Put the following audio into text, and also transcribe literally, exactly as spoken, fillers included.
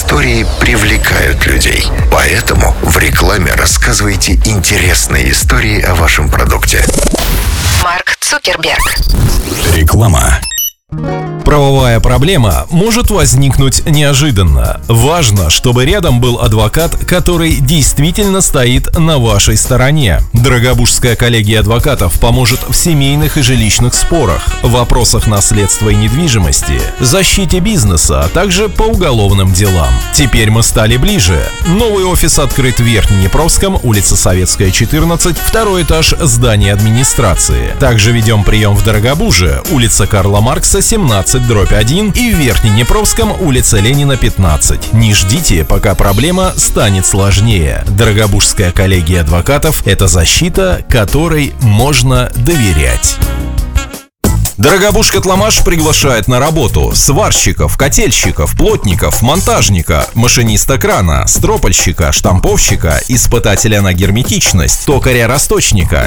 истории привлекают людей. Поэтому в рекламе рассказывайте интересные истории о вашем продукте. Марк Цукерберг. Реклама. Правовая проблема может возникнуть неожиданно. Важно, чтобы рядом был адвокат, который действительно стоит на вашей стороне. Дорогобужская коллегия адвокатов поможет в семейных и жилищных спорах, вопросах наследства и недвижимости, защите бизнеса, а также по уголовным делам. Теперь мы стали ближе. Новый офис открыт в Верхнеднепровском, улица Советская, четырнадцать, второй этаж здания администрации. Также ведем прием в Дорогобуже, улица Карла Маркса, семнадцать дробь один, и в Верхнеднепровском, улица Ленина, пятнадцать. Не ждите, пока проблема станет сложнее. Дорогобужская коллегия адвокатов – это защита, которой можно доверять. Дорогобуж-Котломаш приглашает на работу сварщиков, котельщиков, плотников, монтажника, машиниста крана, стропольщика, штамповщика, испытателя на герметичность, токаря-расточника,